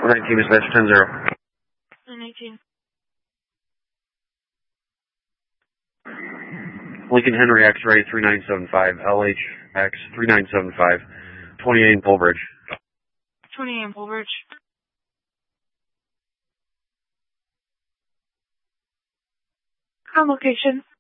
419 dispatch 10-0. 19. Lincoln Henry X-ray 3975, LHX 3975, 28 in Polbridge. 28 in Polbridge. On location.